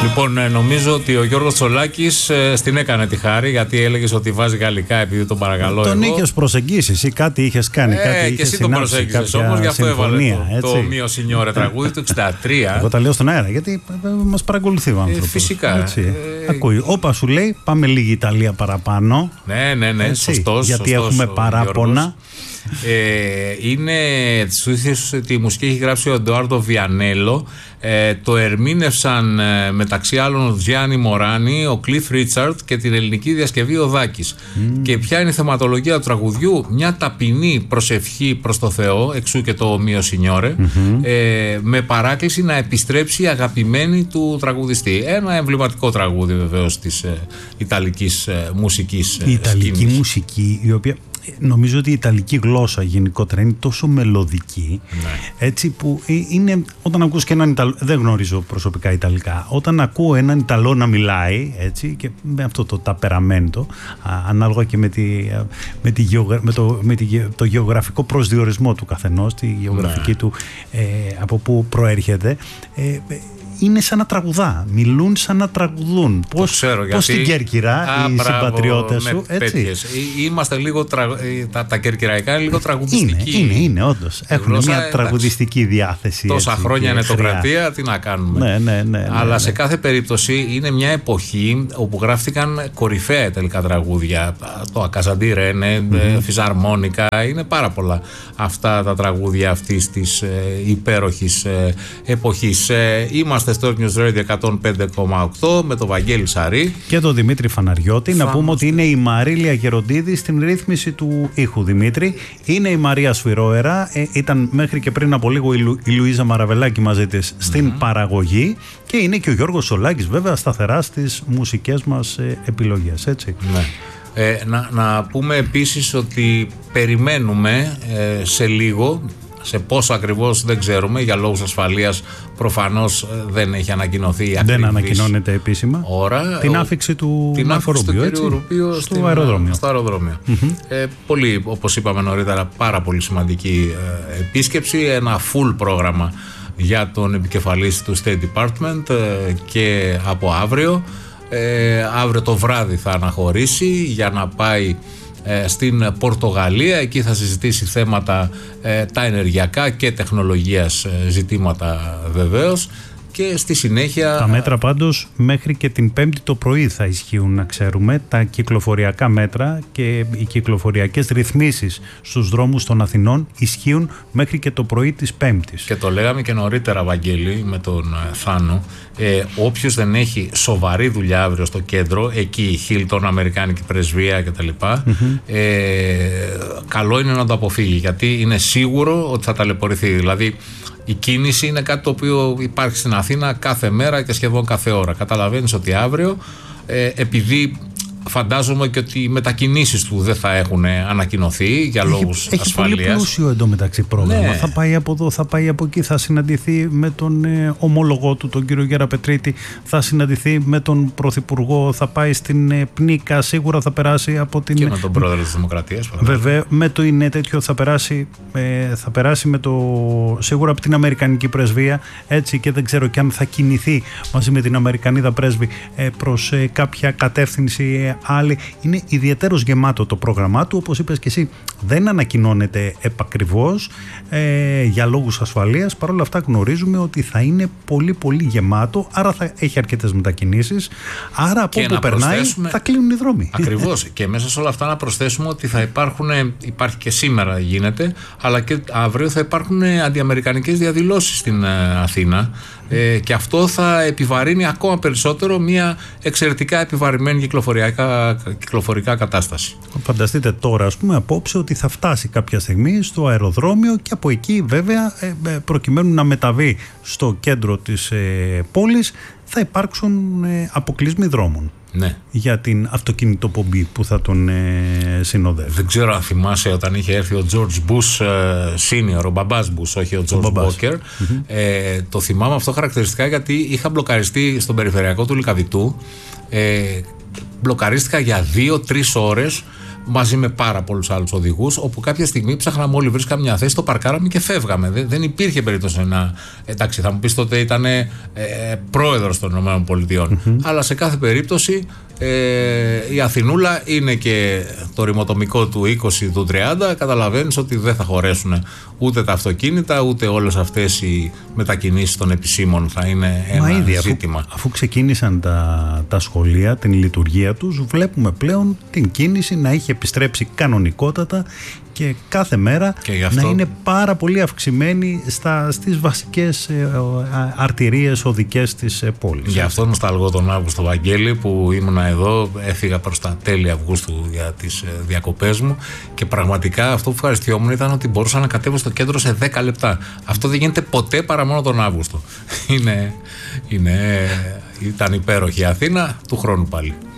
Λοιπόν, νομίζω ότι ο Γιώργος Τσολάκης στην έκανε τη χάρη, γιατί έλεγες ότι βάζει γαλλικά επειδή τον παρακαλώ. Τον είχες προσεγγίσει ή κάτι είχες κάνει. Και εσύ τον προσέγγισες όμως, γι' αυτό έβαλε το Μιο Σινιόρε τραγούδι του 63. Εγώ τα λέω στον αέρα, γιατί μας παρακολουθεί ο άνθρωπος. Φυσικά. Ακούει. Όπα σου λέει, πάμε λίγη Ιταλία παραπάνω. Ναι, σωστός. Γιατί έχουμε παράπονα. Είναι τη μουσική έχει γράψει ο Εντουάρντο Βιανέλο. Το ερμήνευσαν μεταξύ άλλων ο Γιάννη Μοράνη, ο Κλιφ Ρίτσαρτ και την ελληνική διασκευή ο Δάκης. Και ποια είναι η θεματολογία του τραγουδιού? Μια ταπεινή προσευχή προς το Θεό, εξού και το Μιο Σινιόρε, με παράκληση να επιστρέψει η αγαπημένη του τραγουδιστή. Ένα εμβληματικό τραγούδι βεβαίως της ιταλικής μουσικής. Η ιταλική μουσική, η οποία νομίζω ότι η ιταλική γλώσσα γενικότερα είναι τόσο μελωδική, έτσι, που είναι, όταν ακούς και έναν Ιταλό, δεν γνωρίζω προσωπικά Ιταλικά, όταν ακούω έναν Ιταλό να μιλάει, έτσι, και με αυτό το ταπεραμέντο, ανάλογα και το γεωγραφικό προσδιορισμό του καθενός, τη γεωγραφική του, από πού προέρχεται, είναι σαν να τραγουδά, μιλούν σαν να τραγουδούν. Πώς στην Κέρκυρα οι συμπατριώτες σου, έτσι. Είμαστε λίγο, τα κερκυραϊκά είναι λίγο τραγουδιστικοί. Είναι όντως. Έχουν μια τραγουδιστική διάθεση. Τόσα χρόνια νετοκρατία, τι να κάνουμε. Ναι. Αλλά σε κάθε περίπτωση είναι μια εποχή όπου γράφτηκαν κορυφαία τελικά τραγούδια. Το Ακαζαντί Ρένε, Φυσαρμόνικα, είναι πάρα πολλά αυτά τα τραγούδια αυτής της υπέροχης εποχής. Είμαστε στο News Radio 105,8 με τον Βαγγέλη Σαρή και τον Δημήτρη Φαναριώτη. Να πούμε ότι είναι η Μαρίλια Γεροντίδη στην ρύθμιση του ήχου. Δημήτρη, είναι η Μαρία Σφυρόερα, ήταν μέχρι και πριν από λίγο η Λουίζα Μαραβελάκη μαζί της στην παραγωγή, και είναι και ο Γιώργος Σολάκης βέβαια σταθερά στις μουσικές μας επιλογές, έτσι. Να πούμε επίσης ότι περιμένουμε σε λίγο, σε πόσο ακριβώς δεν ξέρουμε, για λόγους ασφαλείας προφανώς δεν έχει ανακοινωθεί ακριβής. Δεν ανακοινώνεται επίσημα ώρα. Την άφηξη του κυρίου Ρουπίου στο αεροδρόμιο. Στο αεροδρόμιο. Πολύ, όπως είπαμε νωρίτερα, πάρα πολύ σημαντική επίσκεψη. Ένα full πρόγραμμα για τον επικεφαλής του State Department και από αύριο. Αύριο το βράδυ θα αναχωρήσει για να πάει στην Πορτογαλία. Εκεί θα συζητήσει θέματα τα ενεργειακά και τεχνολογίας ζητήματα βεβαίως, και στη συνέχεια... Τα μέτρα πάντως μέχρι και την Πέμπτη το πρωί θα ισχύουν, να ξέρουμε. Τα κυκλοφοριακά μέτρα και οι κυκλοφοριακές ρυθμίσεις στους δρόμους των Αθηνών ισχύουν μέχρι και το πρωί της Πέμπτης. Και το λέγαμε και νωρίτερα, Βαγγέλη, με τον Θάνο. Όποιος δεν έχει σοβαρή δουλειά αύριο στο κέντρο, εκεί η Χίλτον, Αμερικάνικη Πρεσβεία κτλ., καλό είναι να το αποφύγει, γιατί είναι σίγουρο ότι θα ταλαιπωρηθεί. Δηλαδή, η κίνηση είναι κάτι το οποίο υπάρχει στην Αθήνα κάθε μέρα και σχεδόν κάθε ώρα. Καταλαβαίνεις ότι αύριο, επειδή φαντάζομαι και ότι οι μετακινήσεις του δεν θα έχουν ανακοινωθεί για λόγους ασφαλείας. Έχει πολύ πλούσιο εντωμεταξύ πρόγραμμα. Θα πάει από εδώ, θα πάει από εκεί, θα συναντηθεί με τον ομόλογό του, τον κύριο Γεραπετρίτη, θα συναντηθεί με τον Πρωθυπουργό, θα πάει στην Πνίκα, σίγουρα θα περάσει από την... Και με τον Πρόεδρο της Δημοκρατίας. Βέβαια, με το είναι τέτοιο θα περάσει με το... σίγουρα από την Αμερικανική Πρεσβεία, έτσι, και δεν ξέρω και αν θα κινηθεί μαζί με την Αμερικανίδα Πρέσβη προς κάποια κατεύθυνση άλλη. Είναι ιδιαίτερος γεμάτο το πρόγραμμά του, όπως είπες και εσύ, δεν ανακοινώνεται επακριβώς για λόγους ασφαλείας. Παρ' όλα αυτά γνωρίζουμε ότι θα είναι πολύ πολύ γεμάτο, άρα θα έχει αρκετές μετακινήσεις, άρα από όπου περνάει θα κλείνουν οι δρόμοι. Ακριβώς. Και μέσα σε όλα αυτά να προσθέσουμε ότι θα υπάρχει και σήμερα γίνεται, αλλά και αύριο θα υπάρχουν αντιαμερικανικές διαδηλώσεις στην Αθήνα, και αυτό θα επιβαρύνει ακόμα περισσότερο μια εξαιρετικά επιβαρημένη κυκλοφορικά κατάσταση. Φανταστείτε τώρα, ας πούμε, απόψε ότι θα φτάσει κάποια στιγμή στο αεροδρόμιο και από εκεί βέβαια, προκειμένου να μεταβεί στο κέντρο της πόλης, θα υπάρξουν αποκλεισμοί δρόμων. Ναι. Για την αυτοκινητοπομπή που θα τον συνοδεύει. Δεν ξέρω αν θυμάσαι όταν είχε έρθει ο George Bush Senior, ο μπαμπάς Bush, όχι ο George Walker. Το θυμάμαι αυτό χαρακτηριστικά, γιατί είχα μπλοκαριστεί στον περιφερειακό του Λυκαβητού. Μπλοκαρίστηκα για 2-3 ώρες μαζί με πάρα πολλούς άλλους οδηγούς, όπου κάποια στιγμή ψάχναμε όλοι, βρίσκαμε μια θέση, το παρκάραμε και φεύγαμε. Δεν υπήρχε περίπτωση να. Εντάξει, θα μου πεις τότε ήταν πρόεδρος των ΗΠΑ. Αλλά σε κάθε περίπτωση η Αθηνούλα είναι και το ρημοτομικό του 20, του 30. Καταλαβαίνεις ότι δεν θα χωρέσουν ούτε τα αυτοκίνητα, ούτε όλες αυτές οι μετακινήσεις των επισήμων. Θα είναι ένα ζήτημα. Αφού ξεκίνησαν τα σχολεία, την λειτουργία τους, βλέπουμε πλέον την κίνηση να έχει επιστρέψει κανονικότατα και κάθε μέρα να είναι πάρα πολύ αυξημένη στις βασικές αρτηρίες οδικές της πόλης. Γι' αυτό νοσταλγώ τον Αύγουστο, Βαγγέλη, που ήμουνα εδώ, έφυγα προς τα τέλη Αυγούστου για τις διακοπές μου και πραγματικά αυτό που ευχαριστιόμουν ήταν ότι μπορούσα να κατέβω στο κέντρο σε 10 λεπτά. Αυτό δεν γίνεται ποτέ παρά μόνο τον Αύγουστο. Ήταν υπέροχη η Αθήνα, του χρόνου πάλι.